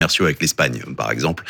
commerciaux avec l'Espagne, par exemple.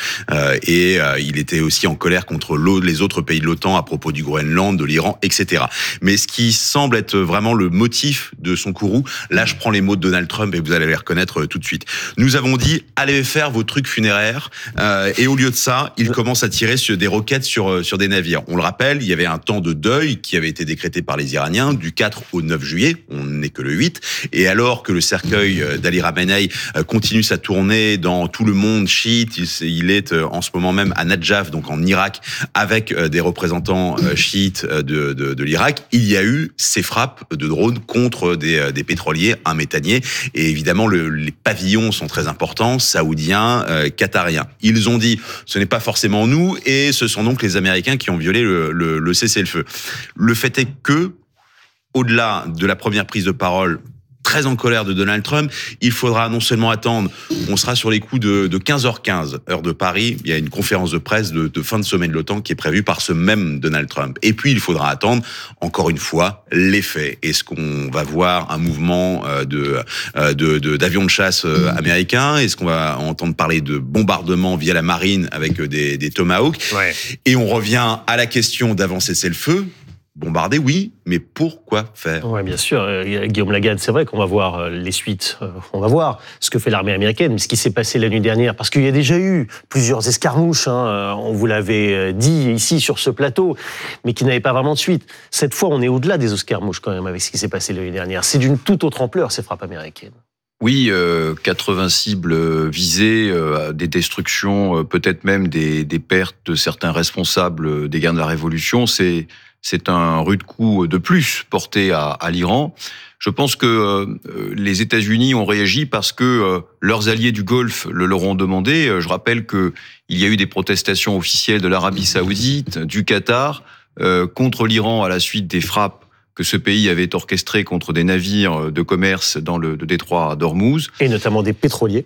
Il était aussi en colère contre les autres pays de l'OTAN à propos du Groenland, de l'Iran, etc. Mais ce qui semble être vraiment le motif de son courroux, là je prends les mots de Donald Trump et vous allez les reconnaître tout de suite. Nous avons dit, allez faire vos trucs funéraires, et au lieu de ça, il commence à tirer sur des roquettes sur des navires. On le rappelle, il y avait un temps de deuil qui avait été décrété par les Iraniens du 4 au 9 juillet, on n'est que le 8, et alors que le cercueil d'Ali Khamenei continue sa tournée dans tout le monde chiite, il est en ce moment même à Nadjaf, donc en Irak, avec des représentants chiites de l'Irak. Il y a eu ces frappes de drones contre des pétroliers, un méthanier, et évidemment les pavillons sont très importants, saoudiens, qatariens. Ils ont dit, ce n'est pas forcément nous, et ce sont donc les Américains qui ont violé le cessez-le-feu. Le fait est que, au-delà de la première prise de parole très en colère de Donald Trump, il faudra non seulement attendre, on sera sur les coups de 15h15, heure de Paris, il y a une conférence de presse de fin de sommet de l'OTAN qui est prévue par ce même Donald Trump. Et puis, il faudra attendre, encore une fois, les faits. Est-ce qu'on va voir un mouvement d'avions de chasse américains? Est-ce qu'on va entendre parler de bombardements via la marine avec des Tomahawks? Ouais. Et on revient à la question d'avant cessez-le-feu. Bombarder, oui, mais pourquoi faire? Oui, bien sûr. Guillaume Lagarde, c'est vrai qu'on va voir les suites. On va voir ce que fait l'armée américaine, mais ce qui s'est passé la nuit dernière, parce qu'il y a déjà eu plusieurs escarmouches, on vous l'avait dit ici sur ce plateau, mais qui n'avaient pas vraiment de suite. Cette fois, on est au-delà des escarmouches quand même avec ce qui s'est passé la nuit dernière. C'est d'une toute autre ampleur, ces frappes américaines. Oui, 80 cibles visées, des destructions, peut-être même des pertes de certains responsables des guerres de la Révolution. C'est un rude coup de plus porté à l'Iran. Je pense que les États-Unis ont réagi parce que leurs alliés du Golfe leur ont demandé. Je rappelle que il y a eu des protestations officielles de l'Arabie Saoudite, du Qatar, contre l'Iran à la suite des frappes que ce pays avait orchestrées contre des navires de commerce dans le détroit d'Ormuz. Et notamment des pétroliers.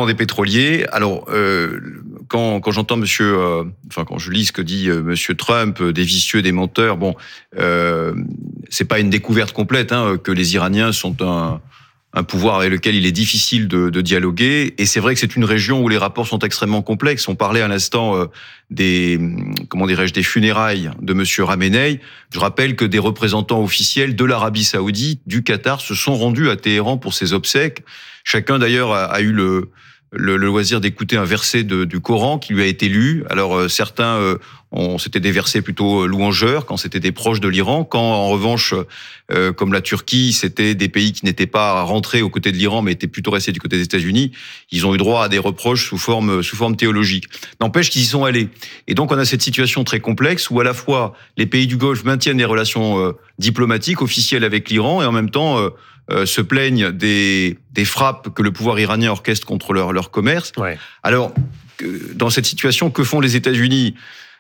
Alors, quand j'entends quand je lis ce que dit monsieur Trump, des vicieux, des menteurs, c'est pas une découverte complète, que les Iraniens sont un pouvoir avec lequel il est difficile de dialoguer. Et c'est vrai que c'est une région où les rapports sont extrêmement complexes. On parlait à l'instant des funérailles de monsieur Khamenei. Je rappelle que des représentants officiels de l'Arabie Saoudite, du Qatar, se sont rendus à Téhéran pour ses obsèques. Chacun d'ailleurs a eu le loisir d'écouter un verset du Coran qui lui a été lu. Alors certains c'était des versets plutôt louangeurs quand c'était des proches de l'Iran. Quand en revanche, comme la Turquie, c'était des pays qui n'étaient pas rentrés aux côtés de l'Iran mais étaient plutôt restés du côté des États-Unis, ils ont eu droit à des reproches sous forme théologique. N'empêche qu'ils y sont allés. Et donc on a cette situation très complexe où à la fois les pays du Golfe maintiennent des relations diplomatiques officielles avec l'Iran et en même temps se plaignent des frappes que le pouvoir iranien orchestre contre leur commerce. Ouais. Alors, dans cette situation, que font les États-Unis ?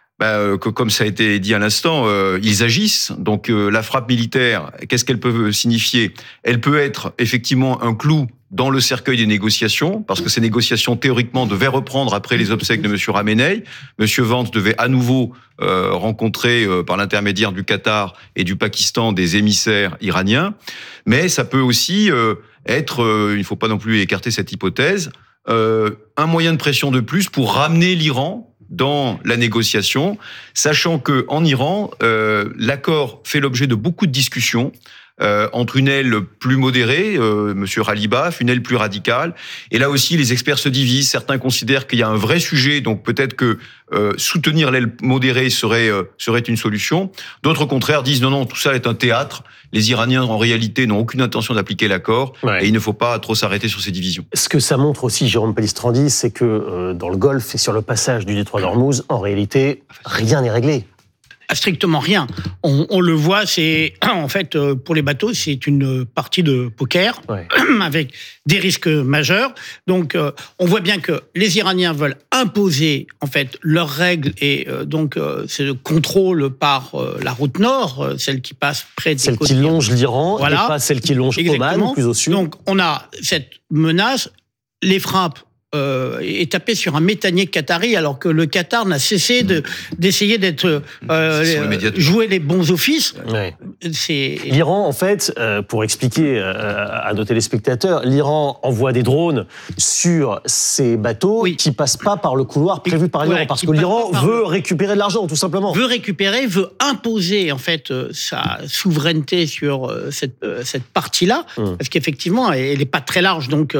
Comme ça a été dit à l'instant, ils agissent. Donc la frappe militaire, qu'est-ce qu'elle peut signifier ? Elle peut être effectivement un clou dans le cercueil des négociations, parce que ces négociations théoriquement devaient reprendre après les obsèques de M. Khamenei. M. Vance devait à nouveau rencontrer par l'intermédiaire du Qatar et du Pakistan des émissaires iraniens. Mais ça peut aussi être, il ne faut pas non plus écarter cette hypothèse, un moyen de pression de plus pour ramener l'Iran dans la négociation, sachant que en Iran, l'accord fait l'objet de beaucoup de discussions entre une aile plus modérée, Monsieur Ghalibaf, une aile plus radicale. Et là aussi, les experts se divisent. Certains considèrent qu'il y a un vrai sujet, donc peut-être que soutenir l'aile modérée serait une solution. D'autres, au contraire, disent non, tout ça est un théâtre. Les Iraniens, en réalité, n'ont aucune intention d'appliquer l'accord, et il ne faut pas trop s'arrêter sur ces divisions. Ce que ça montre aussi, Jérôme Pellistrandi, c'est que dans le Golfe et sur le passage du détroit d'Ormuz, en réalité, rien n'est réglé. Strictement rien. On le voit, c'est en fait pour les bateaux, c'est une partie de poker avec des risques majeurs. Donc on voit bien que les Iraniens veulent imposer en fait leurs règles et donc c'est le contrôle par la route nord, celle qui passe près des côtes. Celle qui longe l'Iran, et pas celle qui longe Oman, plus au sud. Donc on a cette menace, les frappes est tapé sur un méthanier qatari, alors que le Qatar n'a cessé d'essayer d'être jouer les bons offices. Ouais. L'Iran, en fait, pour expliquer à nos téléspectateurs, l'Iran envoie des drones sur ces bateaux qui passent pas par le couloir prévu par l'Iran, parce que l'Iran veut récupérer de l'argent, tout simplement. Veut imposer en fait sa souveraineté sur cette partie-là, parce qu'effectivement, elle n'est pas très large, donc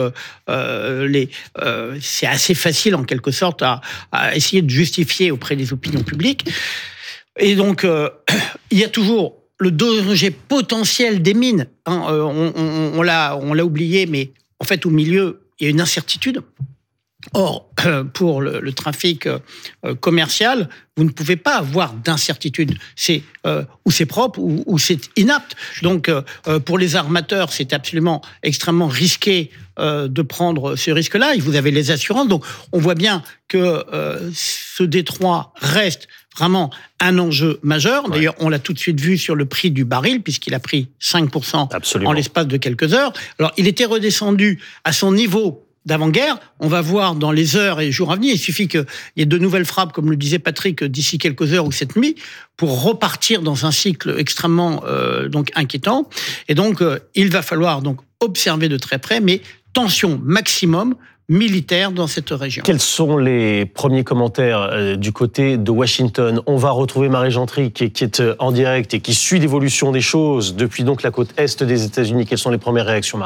c'est assez facile en quelque sorte à essayer de justifier auprès des opinions publiques. Et donc, il y a toujours le danger potentiel des mines. On l'a oublié, mais en fait, au milieu, il y a une incertitude. Or, pour le trafic commercial, vous ne pouvez pas avoir d'incertitude. C'est ou c'est propre ou c'est inapte. Donc, pour les armateurs, c'est absolument extrêmement risqué de prendre ce risque-là. Et vous avez les assurances. Donc, on voit bien que ce détroit reste vraiment un enjeu majeur. Ouais. D'ailleurs, on l'a tout de suite vu sur le prix du baril, puisqu'il a pris 5% en l'espace de quelques heures. Alors, il était redescendu à son niveau d'avant-guerre. On va voir dans les heures et jours à venir. Il suffit qu'il y ait de nouvelles frappes, comme le disait Patrick, d'ici quelques heures ou cette nuit, pour repartir dans un cycle extrêmement donc inquiétant. Et donc, il va falloir donc observer de très près, mais tension maximum militaire dans cette région. Quels sont les premiers commentaires du côté de Washington ? On va retrouver Marie Gentry qui est en direct et qui suit l'évolution des choses depuis donc la côte est des États-Unis. Quelles sont les premières réactions, Marie ?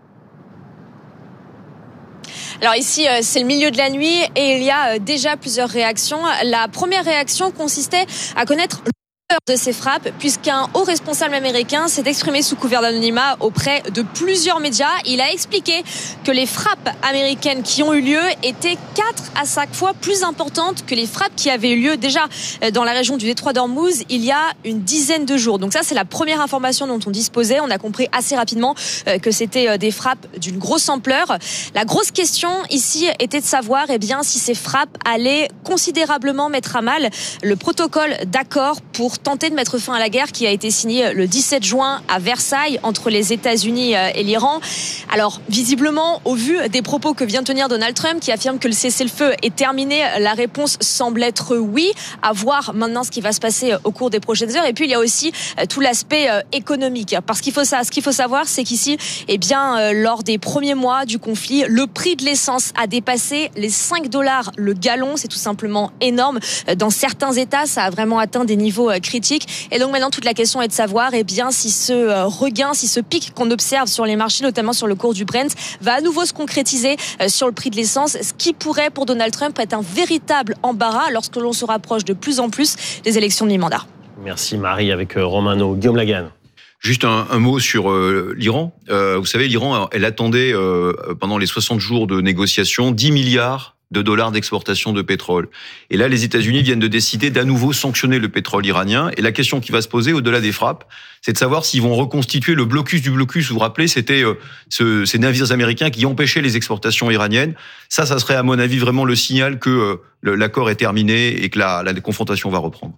Alors ici, c'est le milieu de la nuit et il y a déjà plusieurs réactions. La première réaction consistait à connaître de ces frappes, puisqu'un haut responsable américain s'est exprimé sous couvert d'anonymat auprès de plusieurs médias. Il a expliqué que les frappes américaines qui ont eu lieu étaient 4 à 5 fois plus importantes que les frappes qui avaient eu lieu déjà dans la région du détroit d'Ormuz il y a une dizaine de jours. Donc ça, c'est la première information dont on disposait. On a compris assez rapidement que c'était des frappes d'une grosse ampleur. La grosse question ici était de savoir si ces frappes allaient considérablement mettre à mal le protocole d'accord pour tenter de mettre fin à la guerre qui a été signée le 17 juin à Versailles entre les États-Unis et l'Iran. Alors, visiblement, au vu des propos que vient de tenir Donald Trump, qui affirme que le cessez-le-feu est terminé, la réponse semble être oui. À voir maintenant ce qui va se passer au cours des prochaines heures. Et puis, il y a aussi tout l'aspect économique. Parce ce qu'il faut savoir, c'est qu'ici, lors des premiers mois du conflit, le prix de l'essence a dépassé les $5 le gallon. C'est tout simplement énorme. Dans certains États, ça a vraiment atteint des niveaux critique. Et donc maintenant, toute la question est de savoir si ce regain, si ce pic qu'on observe sur les marchés, notamment sur le cours du Brent, va à nouveau se concrétiser sur le prix de l'essence, ce qui pourrait pour Donald Trump être un véritable embarras lorsque l'on se rapproche de plus en plus des élections de mi-mandat. Merci Marie, avec Romano. Guillaume Lagan. Juste un mot sur l'Iran. Vous savez, l'Iran, elle attendait pendant les 60 jours de négociations 10 milliards de dollars d'exportation de pétrole. Et là, les États-Unis viennent de décider d'à nouveau sanctionner le pétrole iranien. Et la question qui va se poser, au-delà des frappes, c'est de savoir s'ils vont reconstituer le blocus du blocus. Vous vous rappelez, c'était ces navires américains qui empêchaient les exportations iraniennes. Ça serait à mon avis vraiment le signal que l'accord est terminé et que la confrontation va reprendre.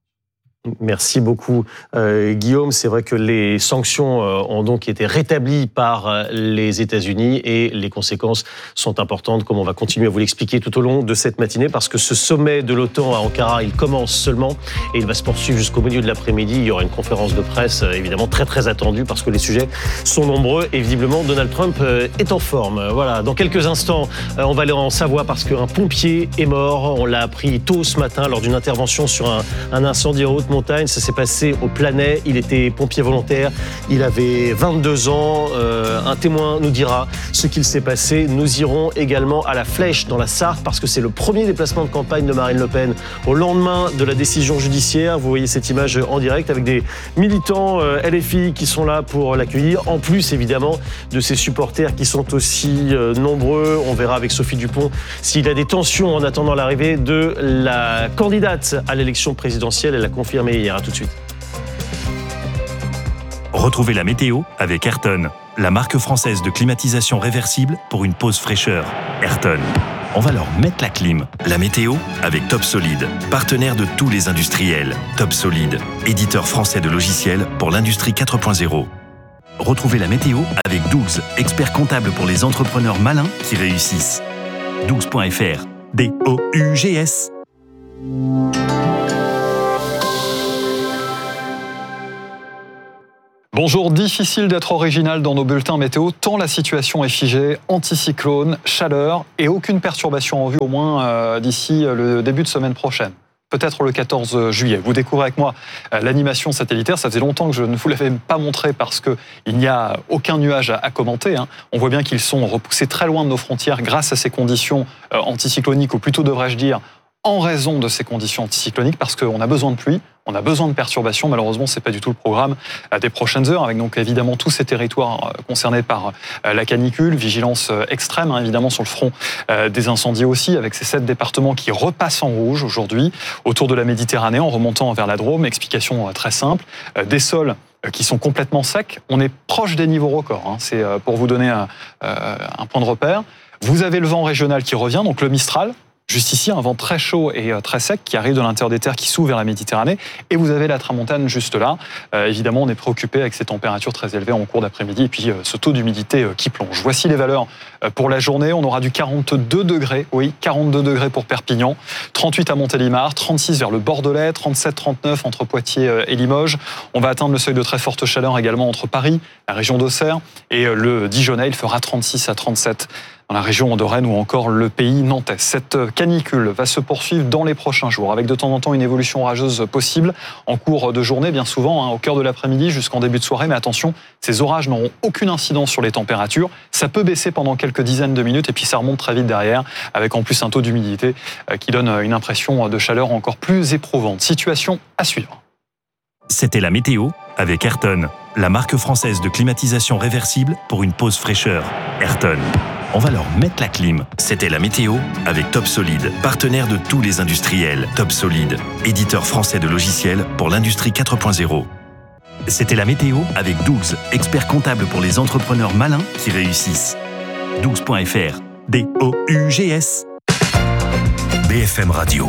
Merci beaucoup, Guillaume. C'est vrai que les sanctions ont donc été rétablies par les États-Unis et les conséquences sont importantes, comme on va continuer à vous l'expliquer tout au long de cette matinée, parce que ce sommet de l'OTAN à Ankara, il commence seulement et il va se poursuivre jusqu'au milieu de l'après-midi. Il y aura une conférence de presse évidemment très très attendue parce que les sujets sont nombreux et visiblement Donald Trump est en forme. Voilà. Dans quelques instants, on va aller en Savoie parce qu'un pompier est mort. On l'a appris tôt ce matin lors d'une intervention sur un incendie en haute montagne. Ça s'est passé au Planay. Il était pompier volontaire. Il avait 22 ans. Un témoin nous dira ce qu'il s'est passé. Nous irons également à la Flèche dans la Sarthe parce que c'est le premier déplacement de campagne de Marine Le Pen au lendemain de la décision judiciaire. Vous voyez cette image en direct avec des militants LFI qui sont là pour l'accueillir. En plus, évidemment, de ses supporters qui sont aussi nombreux. On verra avec Sophie Dupont s'il y a des tensions en attendant l'arrivée de la candidate à l'élection présidentielle. Elle l'a confirmé hier. À tout de suite. Retrouvez la météo avec Ayrton, la marque française de climatisation réversible pour une pause fraîcheur. Ayrton. On va leur mettre la clim. La météo avec Top Solid, partenaire de tous les industriels. Top Solid, éditeur français de logiciels pour l'industrie 4.0. Retrouvez la météo avec Dougs, expert comptable pour les entrepreneurs malins qui réussissent. Dougs.fr. DOUGS. Bonjour, difficile d'être original dans nos bulletins météo, tant la situation est figée, anticyclone, chaleur et aucune perturbation en vue, au moins d'ici le début de semaine prochaine. Peut-être le 14 juillet. Vous découvrez avec moi l'animation satellitaire. Ça faisait longtemps que je ne vous l'avais pas montré parce qu'il n'y a aucun nuage à commenter. On voit bien qu'ils sont repoussés très loin de nos frontières grâce à ces conditions anticycloniques, ou plutôt devrais-je dire en raison de ces conditions anticycloniques, parce qu'on a besoin de pluie, on a besoin de perturbations. Malheureusement, c'est pas du tout le programme des prochaines heures, avec donc évidemment tous ces territoires concernés par la canicule, vigilance extrême, évidemment sur le front des incendies aussi, avec ces 7 départements qui repassent en rouge aujourd'hui autour de la Méditerranée en remontant vers la Drôme. Explication très simple, des sols qui sont complètement secs. On est proche des niveaux records. C'est pour vous donner un point de repère. Vous avez le vent régional qui revient, donc le Mistral. Juste ici, un vent très chaud et très sec qui arrive de l'intérieur des terres, qui s'ouvre vers la Méditerranée. Et vous avez la tramontane juste là. Évidemment, on est préoccupé avec ces températures très élevées en cours d'après-midi et puis ce taux d'humidité qui plonge. Voici les valeurs pour la journée. On aura du 42 degrés, oui, 42 degrés pour Perpignan, 38 à Montélimar, 36 vers le Bordelais, 37, 39 entre Poitiers et Limoges. On va atteindre le seuil de très forte chaleur également entre Paris, la région d'Auxerre et le Dijonais. Il fera 36 à 37 dans la région de Rennes ou encore le pays nantais. Cette canicule va se poursuivre dans les prochains jours, avec de temps en temps une évolution orageuse possible en cours de journée, bien souvent au cœur de l'après-midi jusqu'en début de soirée. Mais attention, ces orages n'auront aucune incidence sur les températures. Ça peut baisser pendant quelques dizaines de minutes et puis ça remonte très vite derrière, avec en plus un taux d'humidité qui donne une impression de chaleur encore plus éprouvante. Situation à suivre. C'était la météo avec Ayrton, la marque française de climatisation réversible pour une pause fraîcheur. Ayrton. On va leur mettre la clim. C'était la météo avec Top Solid, partenaire de tous les industriels. Top Solid, éditeur français de logiciels pour l'industrie 4.0. C'était la météo avec Dougs, expert comptable pour les entrepreneurs malins qui réussissent. Dougs.fr. DOUGS. BFM Radio.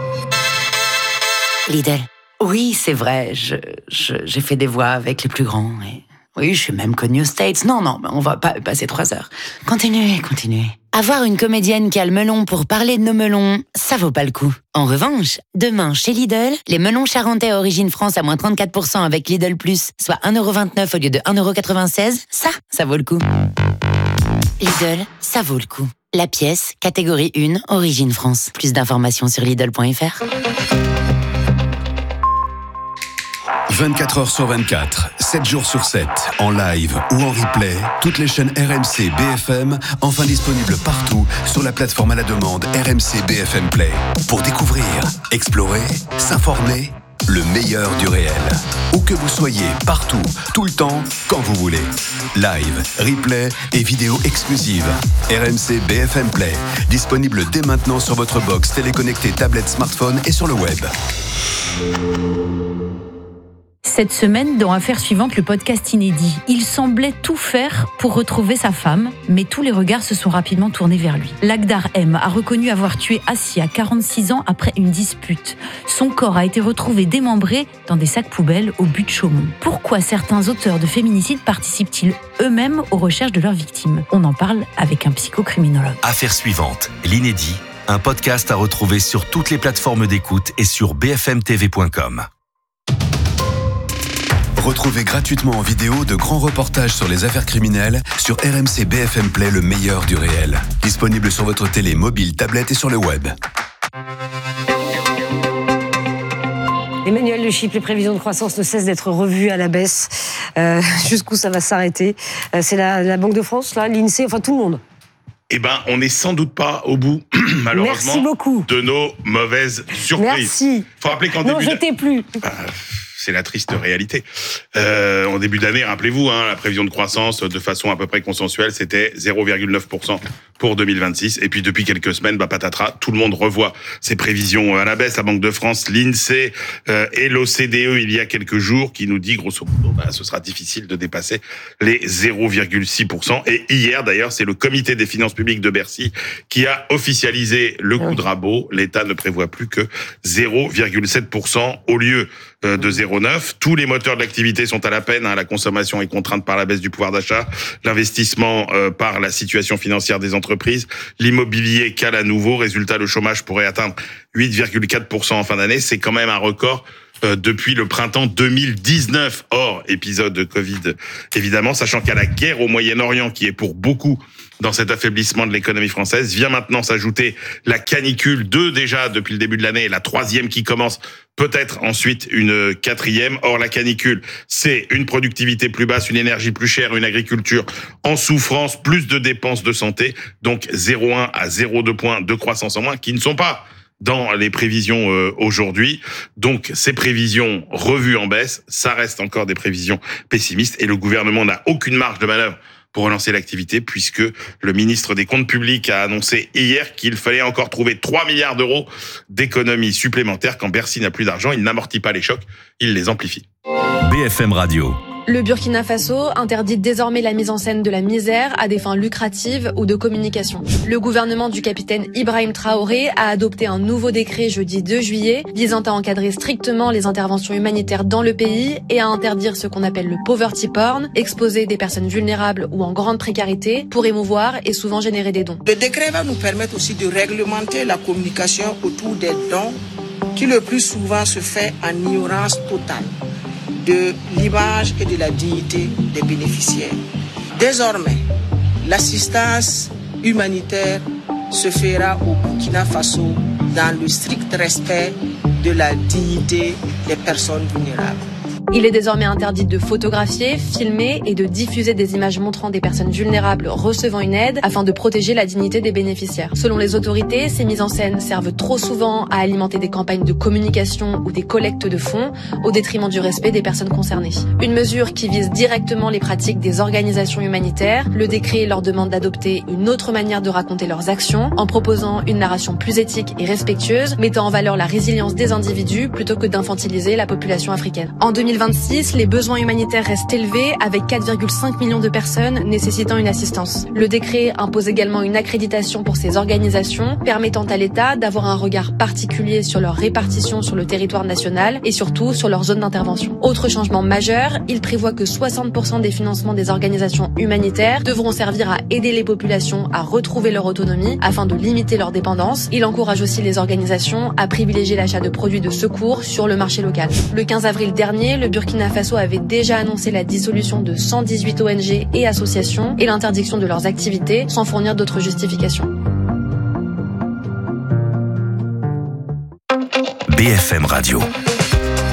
Lidl. Oui, c'est vrai, j'ai fait des voix avec les plus grands. Et... oui, je suis même connue aux States. Non, on va pas passer 3 heures. Continuez. Avoir une comédienne qui a le melon pour parler de nos melons, ça vaut pas le coup. En revanche, demain, chez Lidl, les melons charentais origine France à moins 34% avec Lidl+, soit 1,29€ au lieu de 1,96€, ça vaut le coup. Lidl, ça vaut le coup. La pièce, catégorie 1, origine France. Plus d'informations sur Lidl.fr. 24 heures sur 24, 7 jours sur 7, en live ou en replay, toutes les chaînes RMC BFM, enfin disponibles partout sur la plateforme à la demande RMC BFM Play. Pour découvrir, explorer, s'informer, le meilleur du réel. Où que vous soyez, partout, tout le temps, quand vous voulez. Live, replay et vidéos exclusives. RMC BFM Play, disponible dès maintenant sur votre box téléconnectée, tablette, smartphone et sur le web. Cette semaine, dans Affaires suivantes, le podcast inédit. Il semblait tout faire pour retrouver sa femme, mais tous les regards se sont rapidement tournés vers lui. Lagdar M a reconnu avoir tué Assia, 46 ans, après une dispute. Son corps a été retrouvé démembré dans des sacs poubelles au but de Chaumont. Pourquoi certains auteurs de féminicides participent-ils eux-mêmes aux recherches de leurs victimes ? On en parle avec un psychocriminologue. Affaires suivantes, l'inédit, un podcast à retrouver sur toutes les plateformes d'écoute et sur bfmtv.com. Retrouvez gratuitement en vidéo de grands reportages sur les affaires criminelles sur RMC BFM Play, le meilleur du réel. Disponible sur votre télé, mobile, tablette et sur le web. Emmanuel Le Chypre, les prévisions de croissance ne cessent d'être revues à la baisse. Jusqu'où ça va s'arrêter ? C'est la Banque de France, là, l'INSEE, enfin tout le monde. Eh ben, on n'est sans doute pas au bout, malheureusement, merci beaucoup, de nos mauvaises surprises. Merci. Faut rappeler qu'en début... Non, je t'ai plus. C'est la triste réalité. En début d'année, rappelez-vous, la prévision de croissance, de façon à peu près consensuelle, c'était 0,9% pour 2026. Et puis, depuis quelques semaines, patatras, tout le monde revoit ses prévisions à la baisse. La Banque de France, l'INSEE et l'OCDE, il y a quelques jours, qui nous dit, grosso modo, ce sera difficile de dépasser les 0,6%. Et hier, d'ailleurs, c'est le comité des finances publiques de Bercy qui a officialisé le coup de rabot. L'État ne prévoit plus que 0,7% au lieu de 0,9. Tous les moteurs de l'activité sont à la peine. La consommation est contrainte par la baisse du pouvoir d'achat, l'investissement par la situation financière des entreprises, l'immobilier cale à nouveau. Résultat, le chômage pourrait atteindre 8,4% en fin d'année. C'est quand même un record depuis le printemps 2019, hors épisode de Covid, évidemment, sachant qu'à la guerre au Moyen-Orient, qui est pour beaucoup dans cet affaiblissement de l'économie française, vient maintenant s'ajouter la canicule, 2 déjà depuis le début de l'année, et la 3e qui commence, peut-être ensuite une 4e. Or, la canicule, c'est une productivité plus basse, une énergie plus chère, une agriculture en souffrance, plus de dépenses de santé, donc 0,1 à 0,2 points de croissance en moins, qui ne sont pas dans les prévisions aujourd'hui. Donc, ces prévisions revues en baisse, ça reste encore des prévisions pessimistes et le gouvernement n'a aucune marge de manœuvre pour relancer l'activité puisque le ministre des Comptes publics a annoncé hier qu'il fallait encore trouver 3 milliards d'euros d'économies supplémentaires. Quand Bercy n'a plus d'argent, il n'amortit pas les chocs, il les amplifie. BFM Radio. Le Burkina Faso interdit désormais la mise en scène de la misère à des fins lucratives ou de communication. Le gouvernement du capitaine Ibrahim Traoré a adopté un nouveau décret jeudi 2 juillet visant à encadrer strictement les interventions humanitaires dans le pays et à interdire ce qu'on appelle le poverty porn, exposer des personnes vulnérables ou en grande précarité pour émouvoir et souvent générer des dons. Le décret va nous permettre aussi de réglementer la communication autour des dons qui le plus souvent se fait en ignorance totale de l'image et de la dignité des bénéficiaires. Désormais, l'assistance humanitaire se fera au Burkina Faso dans le strict respect de la dignité des personnes vulnérables. Il est désormais interdit de photographier, filmer et de diffuser des images montrant des personnes vulnérables recevant une aide afin de protéger la dignité des bénéficiaires. Selon les autorités, ces mises en scène servent trop souvent à alimenter des campagnes de communication ou des collectes de fonds au détriment du respect des personnes concernées. Une mesure qui vise directement les pratiques des organisations humanitaires. Le décret leur demande d'adopter une autre manière de raconter leurs actions en proposant une narration plus éthique et respectueuse, mettant en valeur la résilience des individus plutôt que d'infantiliser la population africaine. En 2026, les besoins humanitaires restent élevés avec 4,5 millions de personnes nécessitant une assistance. Le décret impose également une accréditation pour ces organisations, permettant à l'État d'avoir un regard particulier sur leur répartition sur le territoire national et surtout sur leur zone d'intervention. Autre changement majeur, il prévoit que 60% des financements des organisations humanitaires devront servir à aider les populations à retrouver leur autonomie afin de limiter leur dépendance. Il encourage aussi les organisations à privilégier l'achat de produits de secours sur le marché local. Le 15 avril dernier, le Burkina Faso avait déjà annoncé la dissolution de 118 ONG et associations et l'interdiction de leurs activités sans fournir d'autres justifications. BFM Radio.